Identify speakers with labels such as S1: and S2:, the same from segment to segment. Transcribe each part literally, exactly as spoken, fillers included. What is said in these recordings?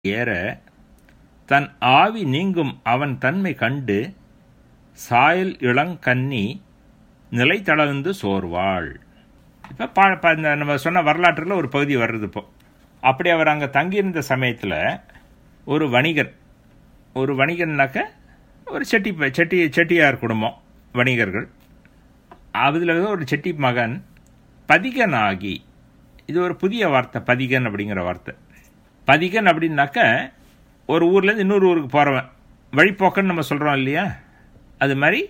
S1: ஏற தன் ஆவி நீங்கும் அவன் தன்மை கண்டு சாயல் இளங்கன்னி நிலை தளர்ந்து சோர்வாள். இப்போ பா இந்த நம்ம சொன்ன வரலாற்றில் ஒரு பகுதி வர்றது. இப்போ அப்படி அவர் அங்கே தங்கியிருந்த சமயத்தில் ஒரு வணிகர் ஒரு வணிகர்னாக்க ஒரு செட்டி செட்டி செட்டியார் குடும்பம் வணிகர்கள், அதில் ஒரு செட்டி மகன் பதிகன் ஆகி, இது ஒரு புதிய வார்த்தை பதிகன் அப்படிங்கிற வார்த்தை. பதிகன் அப்படின்னாக்க ஒரு ஊர்லேருந்து இன்னொரு ஊருக்கு போகிறவன், வழிப்போக்கன்னு நம்ம சொல்கிறோம் இல்லையா, அது மாதிரி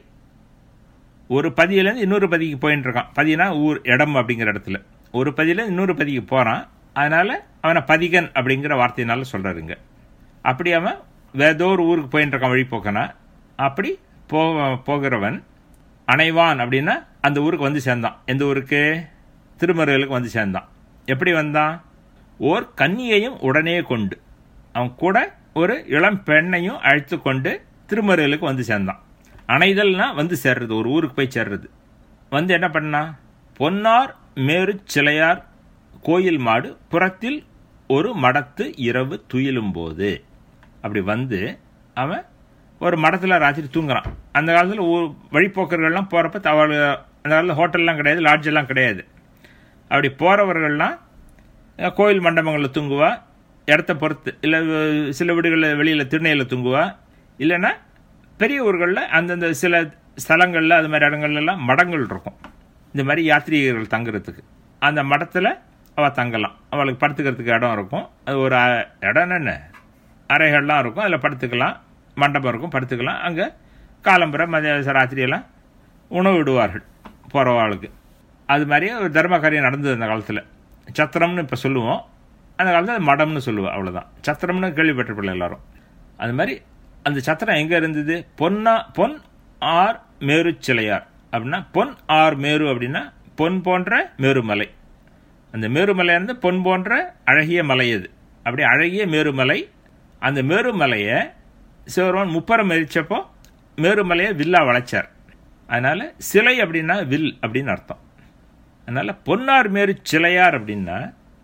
S1: ஒரு பதியிலேருந்து இன்னொரு பதிக்கு போயின்னு இருக்கான். பதினா ஊர் இடம் அப்படிங்கிற இடத்துல ஒரு பதியிலேருந்து இன்னொரு பதிக்கு போகிறான். அதனால் அவனை பதிகன் அப்படிங்கிற வார்த்தையினால சொல்கிறாருங்க. அப்படி அவன் வேதோ ஒரு ஊருக்கு போயின்னு இருக்கான் வழிப்போக்கனா. அப்படி போ போகிறவன் அணைவான் அப்படின்னா அந்த ஊருக்கு வந்து சேர்ந்தான். எந்த ஊருக்கு? திருமருகலுக்கு வந்து சேர்ந்தான். எப்படி வந்தான்? ஓர் கன்னியையும் உடனே கொண்டு, அவன் கூட ஒரு இளம் பெண்ணையும் அழைத்து கொண்டு திருமருகலுக்கு வந்து சேர்ந்தான். அணைதல்னா வந்து சேர்றது, ஒரு ஊருக்கு போய் சேர்றது. வந்து என்ன பண்ணா? பொன்னார் மேரு சிலையார் கோயில் மாடு புறத்தில் ஒரு மடத்து இரவு துயிலும் போது. அப்படி வந்து அவன் ஒரு மடத்தில் ராத்திரி தூங்குறான். அந்த காலத்தில் ஊர் வழிப்போக்கர்கள்லாம் போகிறப்ப தவறு, அந்த காலத்தில் ஹோட்டல்லாம் கிடையாது, லாட்ஜெல்லாம் கிடையாது. அப்படி போகிறவர்கள்லாம் கோயில் மண்டபங்களில் தூங்குவா, இடத்த பொறுத்து. இல்லை சில வீடுகளில் வெளியில் திருநெல்வேலியில் தூங்குவா, இல்லைன்னா பெரிய ஊர்களில் அந்தந்த சில ஸ்தலங்களில் அது மாதிரி இடங்கள்லாம் மடங்கள் இருக்கும், இந்த மாதிரி யாத்திரிகர்கள் தங்குறதுக்கு. அந்த மடத்தில் அவள் தங்கலாம், அவளுக்கு படுத்துக்கிறதுக்கு இடம் இருக்கும். அது ஒரு இடம் என்ன அறைகள்லாம் இருக்கும், அதில் படுத்துக்கலாம், மண்டபம் இருக்கும், படுத்துக்கலாம். அங்கே காலம்புரை மதிய ராத்திரியெல்லாம் உணவு விடுவார்கள் போகிறவாளுக்கு. அது மாதிரியே ஒரு தர்ம காரியம் நடந்தது அந்த காலத்தில். சத்திரம்னு இப்போ சொல்லுவோம், அந்த காலத்தில் அது மடம்னு சொல்லுவோம், அவ்வளோதான். சத்திரம்னு கேள்விப்பட்டிருப்பில்ல எல்லாரும். அது மாதிரி அந்த சத்திரம் எங்கே இருந்தது? பொன்னா பொன் ஆர் மேரு சிலையார் அப்படின்னா, பொன் ஆர் மேரு அப்படின்னா பொன் போன்ற மேருமலை. அந்த மேருமலை இருந்து பொன் போன்ற அழகிய மலை. அது அப்படி அழகிய மேருமலை. அந்த மேருமலையை சிவருமான் முப்பரம் எரிச்சப்போ மேருமலையை வில்லா வளைச்சார். அதனால் சிலை அப்படின்னா வில் அப்படின்னு அர்த்தம். அதனால் பொன்னார் மேரு சிலையார் அப்படின்னா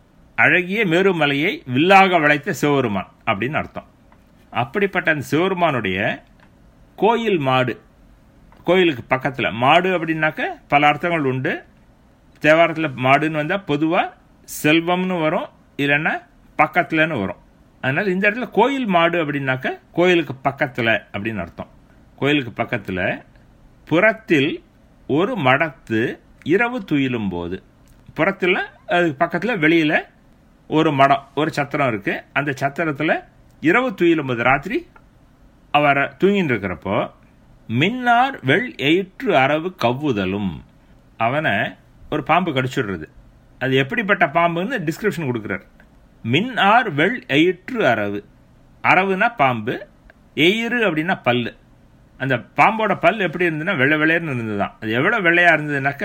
S1: அழகிய மேருமலையை வில்லாக வளைத்த சிவருமான் அப்படின்னு அர்த்தம். அப்படிப்பட்ட அந்த சிவருமானுடைய கோயில் மாடு, கோயிலுக்கு பக்கத்தில் மாடு அப்படின்னாக்க பல அர்த்தங்கள் உண்டு. தேவாரத்தில் மாடுன்னு வந்தால் பொதுவாக செல்வம்னு வரும், இல்லைன்னா பக்கத்துலன்னு வரும். அதனால் இந்த இடத்துல கோயில் மாடு அப்படின்னாக்க கோயிலுக்கு பக்கத்தில் அப்படின்னு அர்த்தம். கோயிலுக்கு பக்கத்தில் புறத்தில் ஒரு மடத்து இரவு துயிலும் போது, புறத்தில் அது பக்கத்தில் வெளியில் ஒரு மடம், ஒரு சத்திரம் இருக்குது. அந்த சத்திரத்தில் இரவு துயிலும் போது, ராத்திரி அவரை தூங்கின்னு இருக்கிறப்போ, மின்னார் வெள் எயிற்று அரவு கவ்வுதலும், அவனை ஒரு பாம்பு கடிச்சுடுறது. அது எப்படிப்பட்ட பாம்புன்னு டிஸ்கிரிப்ஷன் கொடுக்குறார். மின் ஆர் வெள் எயிற்று அரவு, அரவுனா பாம்பு, எயிறு அப்படின்னா பல்லு. அந்த பாம்போட பல் எப்படி இருந்ததுன்னா வெள்ளை வெள்ளையர்னு இருந்தது தான். அது எவ்வளோ வெள்ளையாக இருந்ததுனாக்க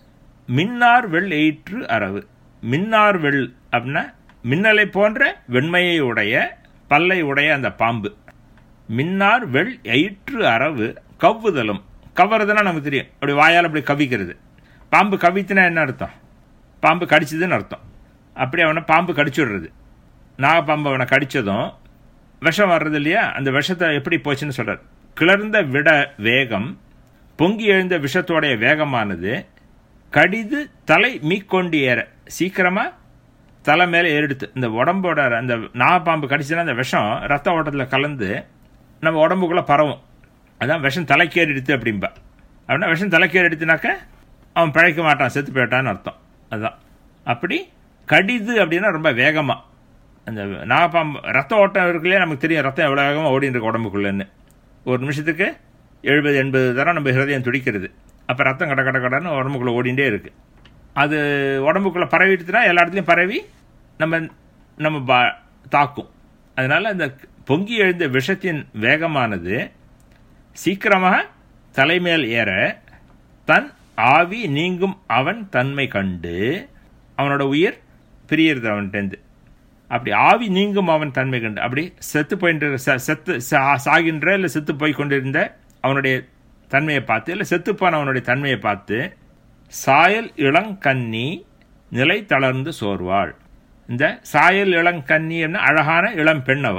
S1: மின்னார் வெள் எயிற்று அரவு. மின்னார் வெள் அப்படின்னா மின்னலை போன்ற வெண்மையை உடைய பல்லை உடைய அந்த பாம்பு. மின்னார் வெள் எயிற்று அரவு கவ்வுதலும், கவ்வுறதுன்னா நமக்கு தெரியும், அப்படி வாயால் அப்படி கவிக்கிறது. பாம்பு கவித்துனா என்ன அர்த்தம்? பாம்பு கடிச்சதுன்னு அர்த்தம். அப்படி அவனை பாம்பு கடிச்சுடுறது. நாகப்பாம்பு அவனை கடித்ததும் விஷம் வர்றது இல்லையா, அந்த விஷத்தை எப்படி போச்சுன்னு சொல்கிறார். கிளர்ந்த விட வேகம், பொங்கி எழுந்த விஷத்தோடைய வேகமானது கடிது தலை மீக்கொண்டு ஏற, சீக்கிரமாக தலை மேலே ஏறிடுத்து. இந்த உடம்போட அந்த நாகப்பாம்பு கடிச்சுன்னா அந்த விஷம் ரத்த ஓட்டத்தில் கலந்து நம்ம உடம்புக்குள்ளே பரவும். அதான் விஷம் தலைக்கேறிடுத்து அப்படின்பா. அப்படின்னா விஷம் தலைக்கேறிடுத்துனாக்க அவன் பிழைக்க மாட்டான், செத்து போயிட்டான்னு அர்த்தம். அதுதான். அப்படி கடிது அப்படின்னா ரொம்ப வேகமாக. அந்த நாகப்பாம்பு ரத்த ஓட்டம் இருக்குல்லையே, நமக்கு தெரியும் ரத்தம் எவ்வளோ வேகமாக ஓடின்னு இருக்கு உடம்புக்குள்ளேன்னு. ஒரு நிமிஷத்துக்கு எழுபது எண்பது தரம் நம்ம ஹிருதயம் துடிக்கிறது. அப்போ ரத்தம் கட கட கடன்னு உடம்புக்குள்ளே ஓடிண்டே இருக்குது. அது உடம்புக்குள்ளே பரவிடுச்சுன்னா எல்லா இடத்துலையும் பரவி நம்ம நம்ம பா தாக்கும். அதனால் அந்த பொங்கி எழுந்த விஷத்தின் வேகமானது சீக்கிரமாக தலைமேல் ஏற தன் ஆவி நீங்கும் அவன் தன்மை கண்டு, அவனோட உயிர் பிரியறது அவன்கிட்டேருந்து. அப்படி ஆவி நீங்கும் அவன் தன்மை கண்டு, அப்படி செத்து போயின்ற செத்து சாகின்ற இல்லை செத்து போய் கொண்டிருந்த அவனுடைய தன்மையை பார்த்து, இல்லை செத்துப்பான அவனுடைய தன்மையை பார்த்து சாயல் இளங்கன்னி நிலை தளர்ந்து சோர்வாள். இந்த சாயல் இளங்கன்னி என்ன அழகான இளம் பெண் அவ.